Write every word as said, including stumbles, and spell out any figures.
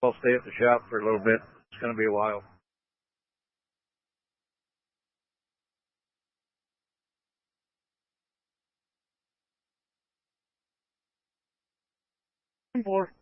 I'll stay at the shop for a little bit. It's going to be a while. Four.